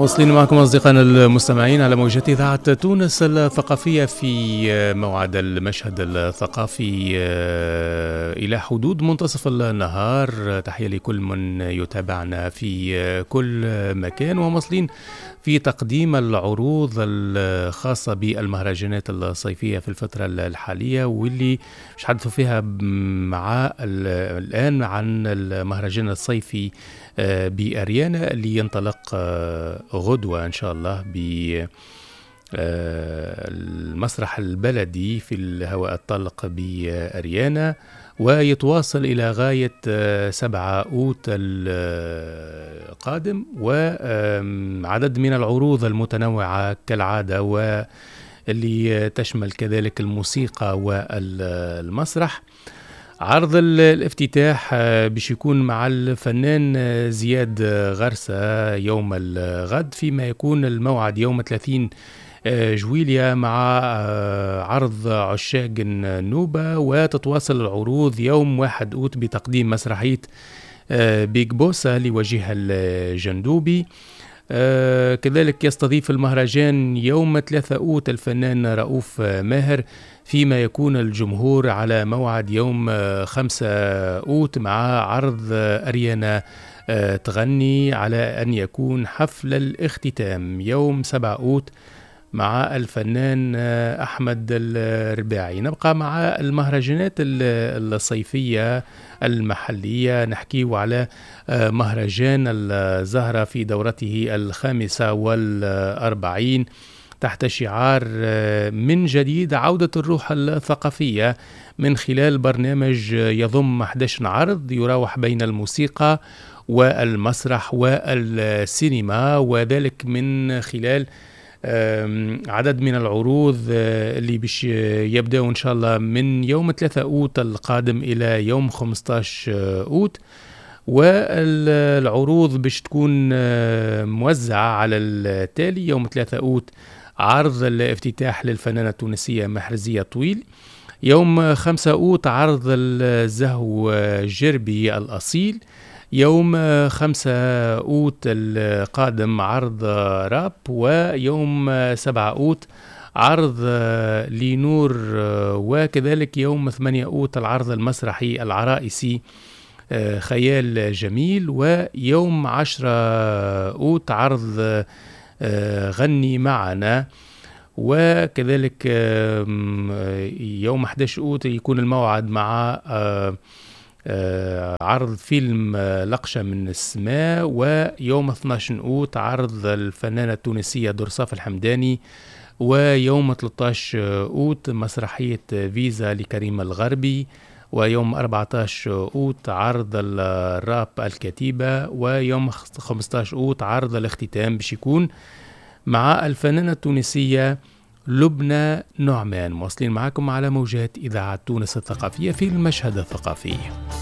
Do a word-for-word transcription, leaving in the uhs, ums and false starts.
مواصلين معكم أصدقائنا المستمعين على موجات إذاعة تونس الثقافية في موعد المشهد الثقافي إلى حدود منتصف النهار. تحية لكل من يتابعنا في كل مكان، ومواصلين في تقديم العروض الخاصة بالمهرجانات الصيفية في الفترة الحالية، واللي مش حدثوا فيها مع الآن عن المهرجان الصيفي بأريانا اللي ينطلق غدوة إن شاء الله بالمسرح البلدي في الهواء الطلق بأريانا، ويتواصل إلى غاية سبعة أوت القادم، وعدد من العروض المتنوعة كالعادة، واللي تشمل كذلك الموسيقى والمسرح. عرض الافتتاح باش يكون مع الفنان زياد غرسة يوم الغد، فيما يكون الموعد يوم ثلاثين جويليا مع عرض عشاق النوبة، وتتواصل العروض يوم واحد أوت بتقديم مسرحية بيج بوسة لوجيه الجندوبي. آه كذلك يستضيف المهرجان يوم ثلاثة أوت الفنان رؤوف ماهر، فيما يكون الجمهور على موعد يوم خمسة أوت مع عرض أريانا آه تغني، على أن يكون حفل الاختتام يوم سبعة أوت مع الفنان أحمد الرباعي. نبقى مع المهرجانات الصيفية المحلية، نحكي على مهرجان الزهرة في دورته الخامسة والأربعين تحت شعار من جديد عودة الروح الثقافية، من خلال برنامج يضم أحد عشر عرض يراوح بين الموسيقى والمسرح والسينما، وذلك من خلال عدد من العروض اللي بيش يبدأ إن شاء الله من يوم ثلاثة أوت القادم إلى يوم خمسة عشر أوت، والعروض بيش تكون موزعة على التالي: يوم ثلاثة أوت عرض الافتتاح للفنانة التونسية محرزية طويل، يوم خمسة أوت عرض الزهو جربي الأصيل، يوم خمسة أوت القادم عرض راب، ويوم سبعة أوت عرض لنور، وكذلك يوم ثمانية أوت العرض المسرحي العرائسي خيال جميل، ويوم عشرة أوت عرض غني معنا، وكذلك يوم أحد عشر أوت يكون الموعد مع آه عرض فيلم آه لقشة من السماء، ويوم اثني عشر أوت عرض الفنانة التونسية درصاف الحمداني، ويوم ثلاثة عشر أوت مسرحية فيزا لكريم الغربي، ويوم أربعة عشر أوت عرض الراب الكتيبة، ويوم خمسة عشر أوت عرض الاختتام باش يكون مع الفنانة التونسية لبنى نعمان. مواصلين معكم على موجات إذاعة تونس الثقافية في المشهد الثقافي.